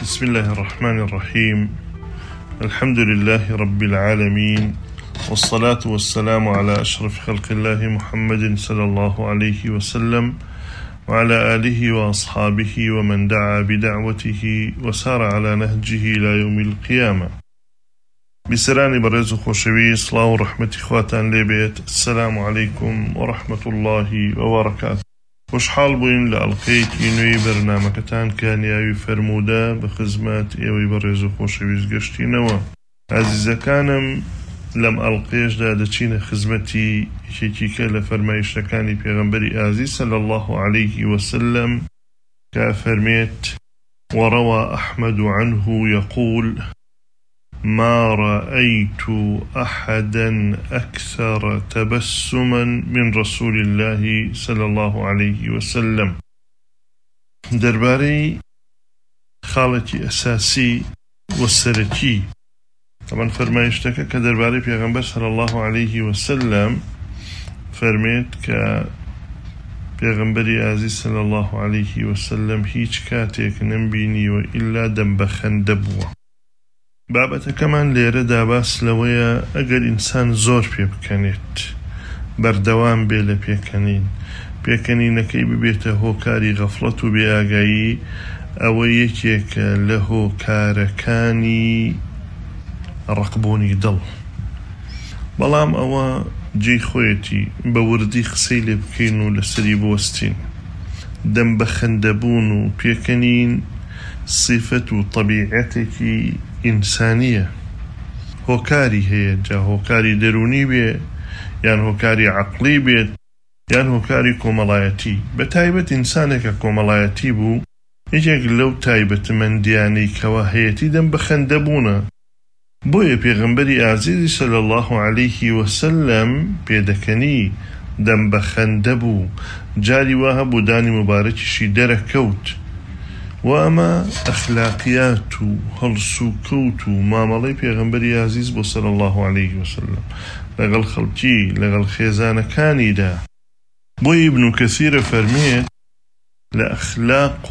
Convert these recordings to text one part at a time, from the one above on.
بسم الله الرحمن الرحيم. الحمد لله رب العالمين، والصلاة والسلام على أشرف خلق الله محمد صلى الله عليه وسلم وعلى آله وأصحابه ومن دعا بدعوته وسار على نهجه إلى يوم القيامة. بسراني برز خوشوي صلاة ورحمة إخواتان لبيت. السلام عليكم ورحمة الله وبركاته. خوشحال بوين لألقيتي نوي برنامجتان كان ياوي فرمودا بخزمات ياوي برز خوشوي قشتي نوا عزيزة كانم لم ألقيش دادتشين خزمتي شيكيكا لفرمايش لكاني بيغنبري عزيز صلى الله عليه وسلم كافرميت: وروى أحمد عنه يقول: ما رأيت أحدا أكثر تبسما من رسول الله صلى الله عليه وسلم. درباري خالتي أساسي والسرتي طبعا فرمايشتك كدرباري بيغنبر صلى الله عليه وسلم فرميت بيغنبري عزيز صلى الله عليه وسلم هيج كاتيك نمبيني وإلا دم بخندبوه. بابەتە کەمان لێرەدا باس لەوەیە ئەگەر ئینسان زۆر پێ بکەنێت، بەردەوام بێ لە پێکەنینەکەی ببێتە هۆکاری غەفڵەت و بێئاگایی، ئەوە یەکێکە لە هۆکارەکانی ڕقبوونی دڵ. بەڵام ئەوە جێی خۆیەتی بە وردی قسەی لێ بکەین و لەسەری بوەستین. دەم بەخەندەبوون و پێکەنین صفەت و طەبیعەتێکی ئینسانیە. هۆکاری هەیە، جا هۆکاری دەرونی بێ یان هۆکاری عەقلی بێت یان هۆکاری کۆمەڵایەتی. بە تایبەت ئینسانێکە کۆمەڵایەتی بوو، یەکێک لەو تایبەتمەندیانەی کەوا هەیەتی دەم بەخەندەبوونە. بۆیە پێغەمبەری ئازیزی صلی الله عليه وسلم پێدەکەنی دەم بەخەندەبوو. جاری وا هەبوو دانی مبارەکیشی دەرەکەوت، وأما أخلاقيات هالسوكوت ماملي بيغنبري عزيز بو صلى الله عليه وسلم لغل خلقي لغل خيزان كاني دا. بو ابن كثير فرميت لأخلاق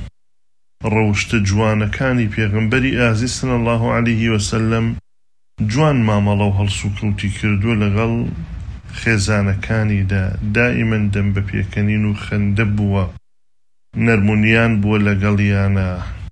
روشت جوان كاني بيغنبري عزيز صلى الله عليه وسلم جوان ماملو هالسوكوتي كردو لغل خيزان كاني دا. دائما دم ببيكنين خندبوا نەرمونیان بووە لەگەڵیانە،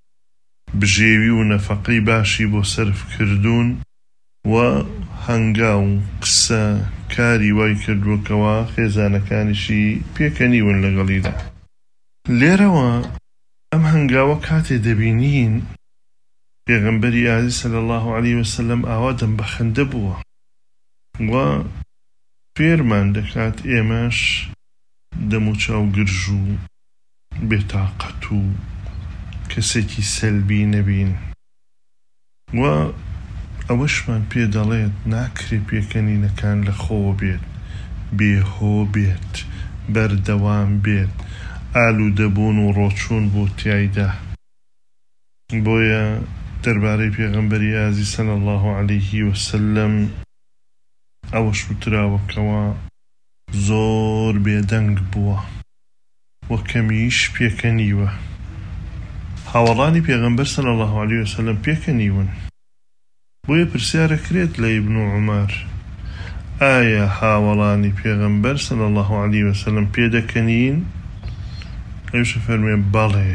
بژێوی و نەفەقەی باشی بۆ سەرف کردوون و هەنگاو قسە کاری وای کردووەکەوە خێزانەکانیشی پێکەنیون لەگەڵیدا. لێرەوە ئەم هەنگاوە کاتێ دەبینین پێغەمبەری عەزیز صلی الله عليه وسلم ئاوا دەم بەخەندە بووە و فێرمان دەکات ئێمەش دەم و چاو گرژ و بێتاقەت و کەسێکی سەلبی نەبین. و ئەوەشمان پێ دەڵێت ناکرێ پێکەنینەکان لە خۆ بێت، بێهۆ بێت، بەردەوام بێت، ئالوودەبوون و ڕۆچوون بۆ تیایدا. بۆیە دەربارەی پێغەمبەری ئازیز صلی الله عليه وسلم ئەوەش وتراوەکەوە زۆر بێدەنگ بووە و کەمیش پێکەنیوە. هاوڵانی پێغەمبەر صلی الله عليه وسلم پێکەنیون. بۆیە پرسیارەکرێت لە ئیبن عومەر: ئایا هاوڵانی پێغەمبەر صلی الله عليه وسلم پێدەکەنین؟ ئەویش فەرمێ: بەڵێ،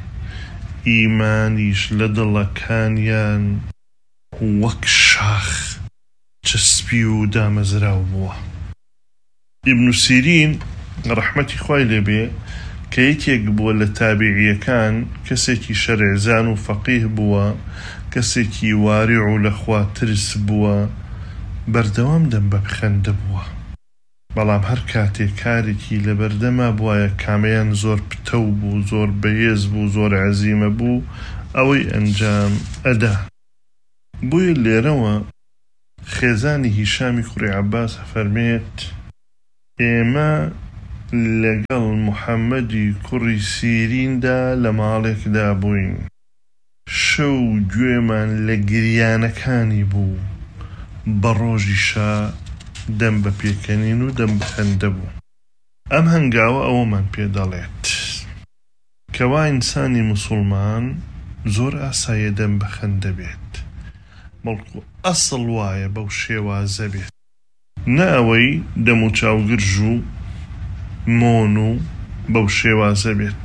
ئیمانیش لە دڵەکانیان وەک شاخ چەسپی و دامەزراو بووە. ئیبن سیرین ڕەحمەتی خوای لێبێ کە یەکێک بووە لە تابعیەکان، کەسێکی شەرعزان و فەقیه بووە، کەسێکی وارع و لەخوا ترس بووە، بەردەوام دەم بەخەندە بووە. بەڵام هەر کاتێک کارێکی لە بەردەما بووایە کامەیان زۆر پتە بوو، زۆر بەهێز بوو، زۆر عەزیمە بوو، ئەوەی ئەنجام ئەدا. بۆیە لێرەوە خێزانی هیشامی کوڕی عەباس فەرمێت: ئێمە لەگەڵ محەممەدی کوڕی سیریندا لە ماڵێکدا بووین. شەو گوێمان لە گریانەکانی بوو، بە ڕۆژیشا دەم بە پێکەنین و دەم بەخەندە بوو. ئەم هەنگاوە ئەوەمان پێ دەڵێت کەوا ئینسانی موسڵمان زۆر ئاسایە دەم بەخەندە بێت، بەڵکو ئەسڵ وایە بەو شێوازە بێت، نە ئەوەی دەم و چاوگرژ و مۆن و بەو شێوازە بێت.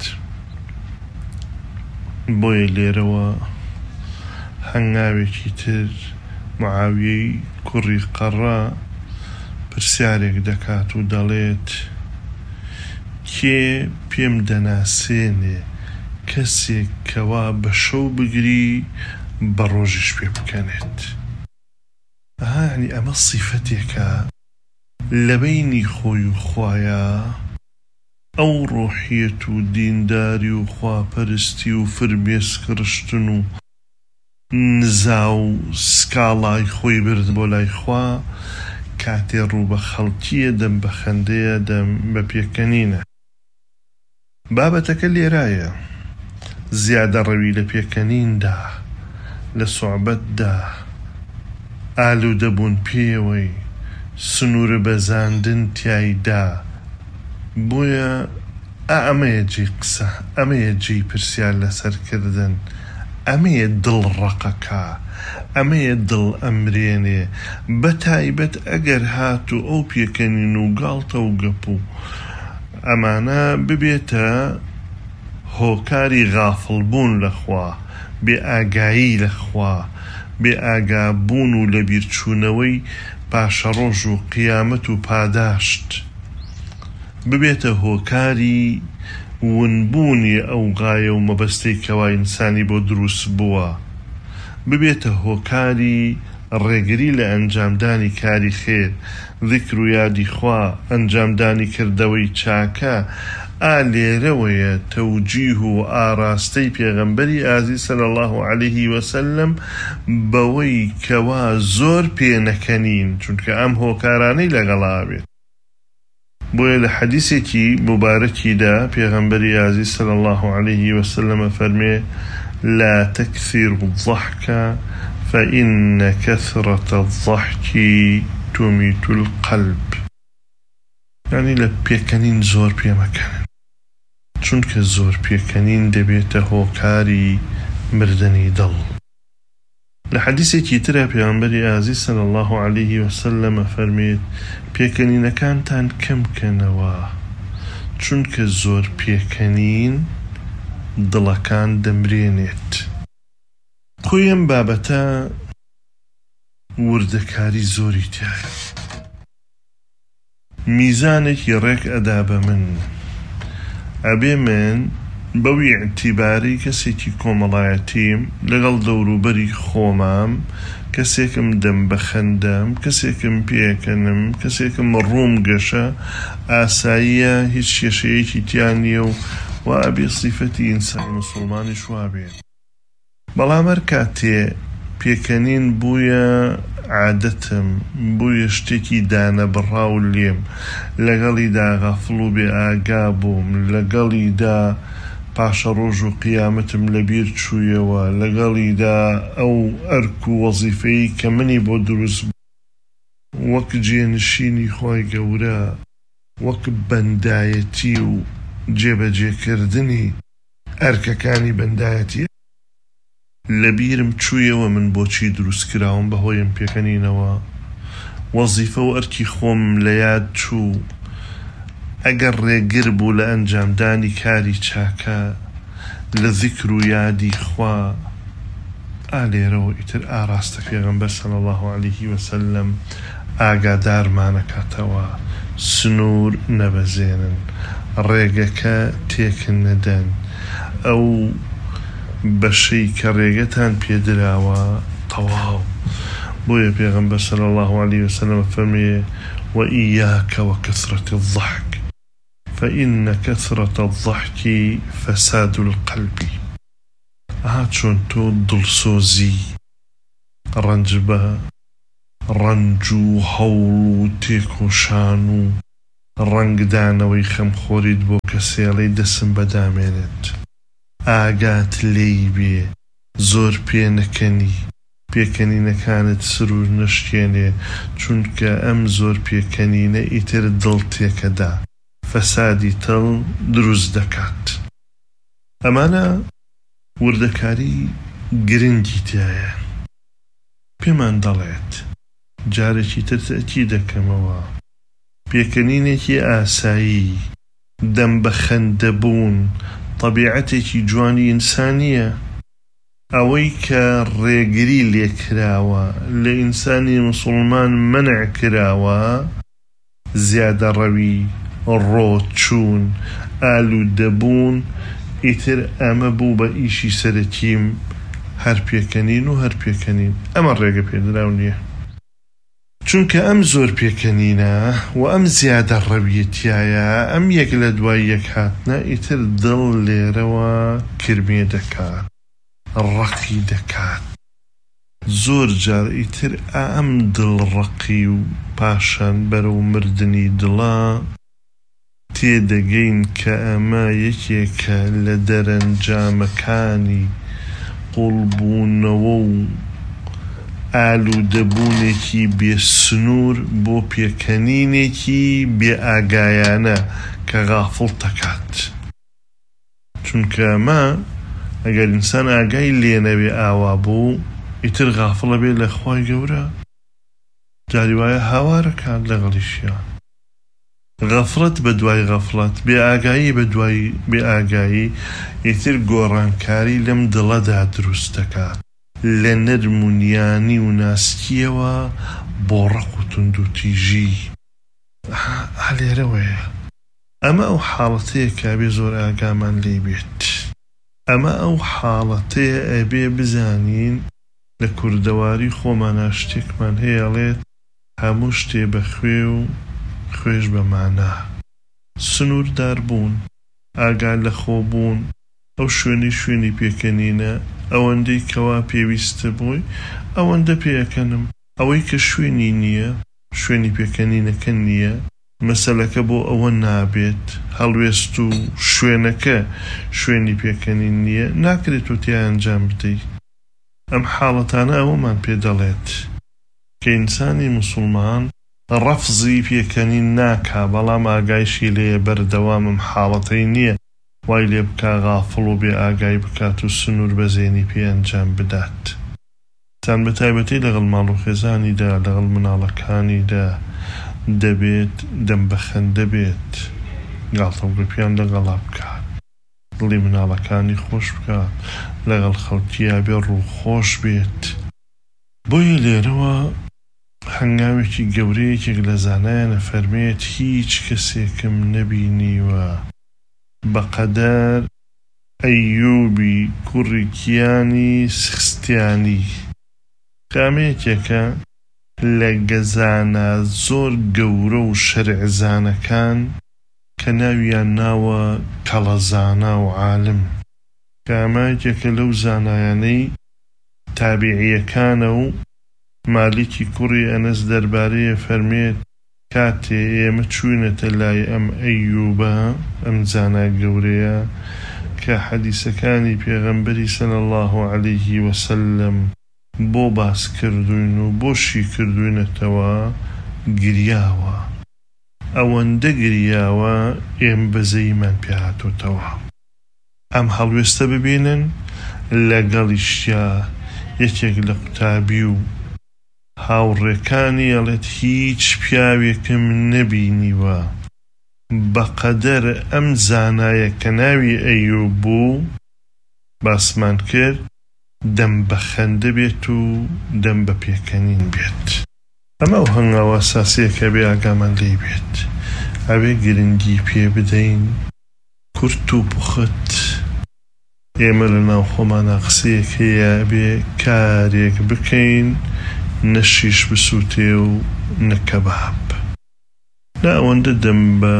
بۆیە لێرەوە هەنگاوێکی تر معاویەی کوڕی قەڕا پرسیارێک دەکات و دەڵێت کێ پێم دەناسێنێ کەسێک کەوا بە شەو بگری بە ڕۆژیش پێ بکەنێت. یعنی ئەمە سیفەتێکە لە بەینی خۆی و خوایە، ئەو ڕۆحیەت و دینداری و خواپەرستی و فرمێسکڕشتن و نزا و سکاڵای خۆی برد بۆ لای خوا، کاتێ ڕوو بە خەڵکیە دەم بە خەندەیە دەم بە پێکەنینە. بابەتەکە لێرایە زیادە ڕەوی لە پێکەنیندا، لە سوعبەتدا، ئالوودەبوون پێوەی، سنوورە بەزاندن تیایدا. بۆیە ئەمەیە جێی قسە، ئەمەیە جێی پرسیار لەسەرکردن، ئەمەیە دڵ ڕقەکە، ئەمەیە دڵ ئەمرێنێ، بە تایبەت ئەگەر هاتو ئەو پێکەنین و گاڵتە و گەپ و ئەمانە ببێتە هۆکاری غافڵبوون لەخوا، بێ ئاگایی لەخوا، بێ ئاگابوون و لەبیرچوونەوەی پاشە ڕۆژ و قیامەت و پاداشت، ببێتە هۆکاری ونبوونی ئەو غایە و مەبەستەی کەوا ئینسانی بۆ دروست بووە، ببێتە هۆکاری ڕێگری لە ئەنجامدانی کاری خێر، ذیکر و یادی خوا، ئەنجامدانی کردەوەی چاکە. لێرەوەیە تەوجیه و ئاراستەی پێغەمبەری ئازیز صلی الله عليه وسلم بەوەی کەوا زۆر پێنەکەنین، چونکە ئەم هۆکارانەی لەگەڵا بێت. بۆیە لە حەدیثێکی مبارەکیدا پێغەمبەری ئازیز صلی الله عليه وسلم فەرمێ لا تكثر الضحك فإن كثرة الضحك تميت القلب. يعني لە پێکەنین زۆر پێمەکەنن، چونکە زۆر پێکەنین دەبێتە هۆکاری مردنی دڵ. لە حەدیثێکی ترە پێغەمبەری ئازیز صلی الله عليه وسلم فەرمێت پێکەنینەکانتان کەم کەنەوە، چونکە زۆر پێکەنین دڵەکان دەمرێنێت. خۆی ئەم بابەتە وردەکاری زۆری تایە، میزانێکی ڕێک ئەدا بە من، ئەبێ من بەوی ئیعتیباری کەسێکی کۆمەڵایەتیم لەگەڵ دەوروبەری خۆمام، کەسێکم دەم بەخەندەم، کەسێکم پێکەنم، کەسێکم ڕووم گەشە، ئاساییە، هیچ کێشەیەکی تیان نییە و ئەبێ سیفەتی ئینسانی موسڵمانی شوابێ. بەڵام هەر کاتێ پێکەنین بوویە عادەتم، بوویە شتێکی دانە بڕاو لێم، لەگەڵیدا غەفڵ و بێ ئاگا بووم، لەگەڵیدا پاشە ڕۆژ و قیامەتم لەبیر چوویەوە، لەگەڵیدا ئەو ئەرک و وەزیفەی کە منی بۆ دروست وەک جێنشینی خۆی گەورە، وەک بەندایەتی و جێبەجێکردنی ئەرکەکانی بەندایەتی لەبیرم چوویەوە من بۆچی دروست کراوم بەهۆی ئەم پێکەنینەوە. وەزیفە و ئەرکی خۆم لە یاد چوو، ئەگەر ڕێگر بوو لە ئەنجامدانی کاری چاکە، لە ذیکر و یادی خوا، لێرەوە ئیتر ئاراستە پێغەمبەر صلی الله عليه وسلم ئاگادارمانەکاتەوە سنوور نەبەزێنن، ڕێگەکە تێکن نەدەن، ئەو بەشەی کە ڕێگەتان پێدراوە تەواو. بۆیە پێغەمبەر صلی الله عليه وسلم فەرمێ وإياك وكثرة الضحك فإن كثرة الضحك فساد القلب. چۆن تۆ دڵسۆزی ڕەنج بە ڕەنج و هەوڵ و تێکۆشان و ڕەنگدانەوەی خەمخۆریت بۆ کەسێڵەی دەسم بەدامێنێت، ئاگات لێی بێ، زۆر پێنەکەنی، پێکەنینەکانت سرور نەشکێنێ، چونکە ئەم زۆر پێکەنینە ئیتر دڵ تێکەدا، فەسادی تەڵ دروست دەکات. ئەمانە وردەکاری گرنگی تایە. پێمان دەڵێت جارێکی تر تەکی دەکەمەوە پێکەنینێکی ئاسایی دەم بە خەندەبوون طەبیعەتێکی جوانی ئینسانیە. ئەوەی کە ڕێگری لێکراوە لە ئینسانی موسڵمان منع کراوە زیادە ڕەوی ڕۆچوون ئالوودەبوون ئیتر ئەمە بوو بە ئیشی سەرەکیم هەر پێکەنین و هەر پێکەنین. ئەمە ڕێگە پێدراو نییە، چونکە ئەم زۆر پێکەنینە و ئەم زیادە ڕەویەتیایە ئەم یەک لە دوای یەک هاتنە ئیتر دڵ لێرەوە کرمێ دەکات، ڕقی دەکات. زۆر جار ئیتر ئەم دڵڕقی و پاشان بەرەو مردنی دڵە تێدەگەین کە ئەمە یەکێکە لە دەرەنجامەکانی قوڵبوونەوە و ئالوودەبوونێکی بێسنوور بۆ پێکەنینێکی بێئاگایانە کە غافڵ دەکات. چونکە ئەمە ئەگەر ئینسان ئاگای لێنەوێ ئاوا بوو ئیتر غافڵە بێ لە خوای گەورە جاری وایە هاوارەکات لەگەڵیشیان. غەفڵەت بە دوای غەفڵەت، بێئاگایی بە دوای بێئاگایی ئیتر گۆڕانکاری لەم دڵەدا دروست دەکات لە نەرمونیانی و ناسکیەوە بۆ ڕق و تند و تیژی. هەلێرەوەیە ئەمە ئەو حاڵەتەیە کە ئەبێ زۆر ئاگامان لێ بێت. ئەمە ئەو حاڵەتەیە ئەبێ بزانین لە کوردەواری خۆمانە شتێکمان هەیەڵێت هەموو شتێ بەخوێ و خوێش بەمانە. سنووردار بوون، ئاگا لە خۆبوون، ئەو شوێنی پێکەنینە، ئەوەندەی کەوا پێویستە بووی ئەوەندە پێەکەنم. ئەوەی کە شوێنی نییە، شوێنی پێکەنینەکە نییە، مەسەلەکە بۆ ئەوە نابێت هەڵوێست و شوێنەکە شوێنی پێکەنین نییە، ناکرێت و تیا ئەنجام بدەیت. ئەم حاڵەتانە ئەوەمان پێ دەڵێت کە ئینسانی موسڵمان ڕەفزی پێکەنین ناکا، بەڵام ئاگایشی لێیە بەردەوامم حاڵەتەی نییە وای لێ بکا غافڵ و بێ ئاگای بکات و سنوور بەزێنی پێ ئەنجام بدات. تان بە تایبەتی لەگەڵ ماڵ و خێزانیدا لەگەڵ مناڵەکانیدا دەبێت دەم بەخەندە بێت، گاڵتە و گرپیان لەگەڵا بکات، دڵی مناڵەکانی خۆش بکات، لەگەڵ خەڵکییا بێ ڕوو خۆش بێت. بۆیە لێرەوە هەنگاوێکی گەورەیەکێک لە زانایانە فەرمێت هیچ کەسێکم نەبینیوە بەقەدەر ئەیوبی کوڕی کیانی سخستیانی، کامێکێکە لە گەزانە زۆر گەورە و شەرعزانەکان کە ناویان ناوە کەڵەزانە و عالم. کامێکێکە لەو زانایانەی تابعیەکانە و مالیکی کوڕی ئەنەس دەربارەیە فەرمێت کاتێ ئێمە چوونەتە لای ئەم ئەیوبە، ئەم زانا گەورەیە کە حەدیسەکانی پێغەمبەری سەڵی الله عەلەیه وسەلەم بۆ باس کردوین و بۆشی کردوینەتەوە، گریاوە. ئەوەندە گریاوە ئێمە بەزەیمان پێ هاتوتەوە. ئەم هەڵوێستە ببینن لەگەڵیشیا یەکێک لە قوتابی و هاوڕێکانی ئەڵێت هیچ پیاوێکم نەبینیوە بەقەدەر ئەم زانایە کە ناوی ئەیوب بوو باسمان کرد دەم بە خەندە بێت و دەم بە پێکەنین بێت. ئەمە ئەو هەنگاوە ئاساسیەکە بێ ئاگامان لێ بێت، ئەوێ گرنگی پێ بدەین کورت و پوخت. ئێمە لە ناو خۆمانە قسەیەک هەیە بێ کارێک بکەین نەشیش بسووتێ و نەکەباب، لا ئەوەندە دەم بە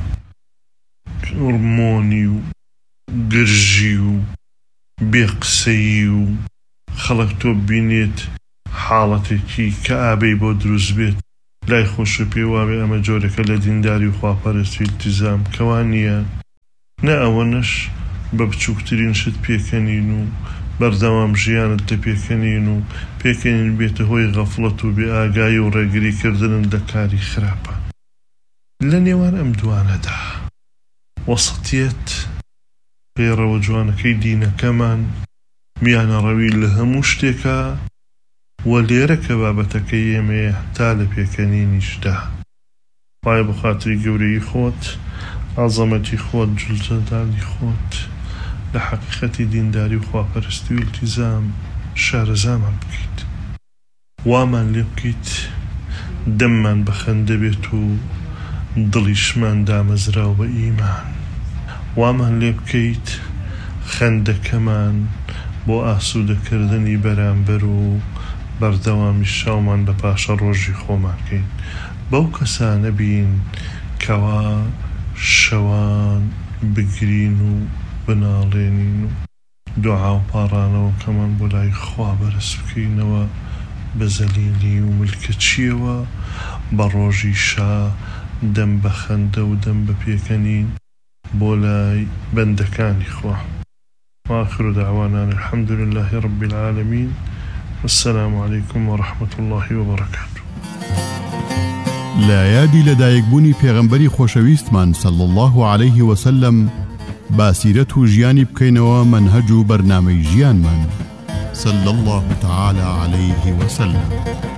ڕمۆنی و گرژی و بێقسەیی و خەڵک تۆ بینێت حاڵەتێکی کە ئابەی بۆ دروست بێت لای خۆشە پێوابێ ئەمە جۆرەکە لە دینداری و خواپەرستی التیزام کەوا نییە. نە ئەوەنەش بە بچووکترین شت پێکەنین و بەردەوام ژیانت لە پێکەنین و پێکەنین بێتە هۆی غەفڵەت و بێ ئاگایی و ڕێگریکردن لە کاری خراپە. لە نێوان ئەم دوانەدا وەسەتیەت پێڕەوە جوانەکەی دینەکەمان میانە ڕەوی لە هەموو شتێکە و لێرە کە بابەتەکەی ئێمەیە تا لە پێکەنینیشدا. خوای بە خاتری گەورەی خۆت، عەزەمەتی خۆت، جوڵجەلالی خۆت لە حەقیقەتی دینداری و خواپەرستی و ئیلتیزام شارەزامان بکەیت، وامان لێ بکەیت دەممان بە خەندە بێت و دڵیشمان دامەزراو بە ئیمان، وامان لێ بکەیت خەندەکەمان بۆ ئاسوودەکردنی بەرامبەر و بەردەوامی شاومان لە پاشە ڕۆژی خۆماکەین. بەو کەسانە بین کەوا شەوان بگرین و بناڵێنین و دوعا و پاڕانەوە کەمان بۆ لای خوا بەرز بکەینەوە بە زەلیلی و ملکەچیەوە بە ڕۆژی شا دەم بە خەندە و دەم بە پێکەنین بۆ لای بەندەکانی خوا. وآخر دعوانا الحمد لله رب العالمين والسلام عليكم ورحمة الله وبركاته. لا یادی لەدایکبوونی پێغەمبەری خۆشەویستمان صلی الله عليه وسلم باسیرەت و ژیانی بکەینەوە منهەج و بەرنامەی ژیانمان صلی الله تعالى عليه وسلم.